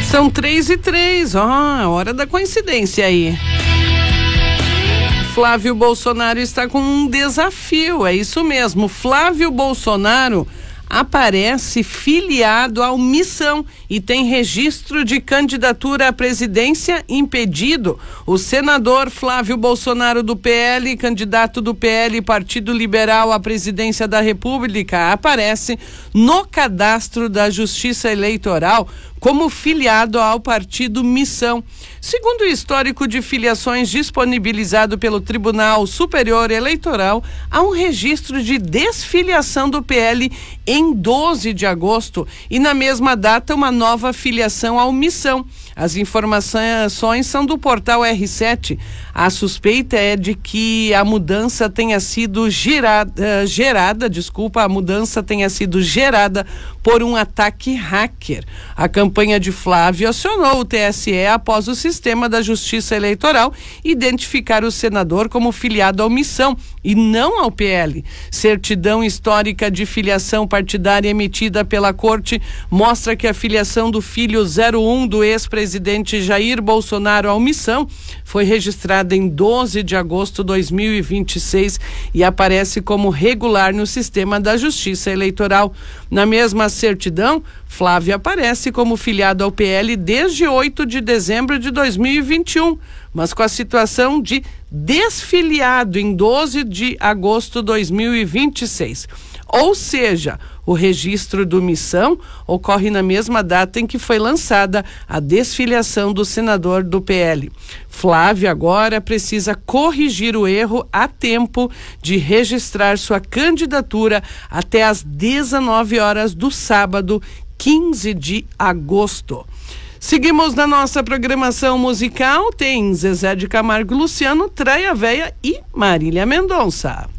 São 3:03, hora da coincidência aí. Flávio Bolsonaro está com um desafio, é isso mesmo. Flávio Bolsonaro aparece filiado ao Missão e tem registro de candidatura à presidência impedido. O senador Flávio Bolsonaro do PL, candidato do PL, Partido Liberal à presidência da República, aparece no cadastro da Justiça Eleitoral como filiado ao partido Missão. Segundo o histórico de filiações disponibilizado pelo Tribunal Superior Eleitoral, há um registro de desfiliação do PL em 12 de agosto e na mesma data uma nova filiação ao Missão. As informações são do portal R7. A suspeita é de que a mudança tenha sido gerada por um ataque hacker. A campanha de Flávio acionou o TSE após o sistema da Justiça Eleitoral identificar o senador como filiado ao Missão e não ao PL. Certidão histórica de filiação partidária emitida pela Corte mostra que a filiação do filho 01 do ex-presidente Jair Bolsonaro ao Missão foi registrada em 12 de agosto de 2026 e aparece como regular no sistema da Justiça Eleitoral. Na mesma certidão, Flávio aparece como filiado ao PL desde 8 de dezembro de 2021, mas com a situação de desfiliado em 12 de agosto de 2026. Ou seja, o registro do Missão ocorre na mesma data em que foi lançada a desfiliação do senador do PL. Flávio agora precisa corrigir o erro a tempo de registrar sua candidatura até às 19 horas do sábado, 15 de agosto. Seguimos na nossa programação musical, tem Zezé de Camargo e Luciano, Traia Véia e Marília Mendonça.